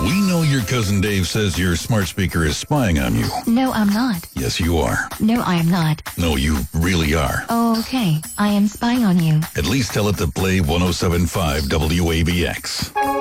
We know your cousin Dave says your smart speaker is spying on you. No, I'm not. Yes, you are. No, I am not. No, you really are. Okay, I am spying on you. At least tell it to play 107.5 WABX.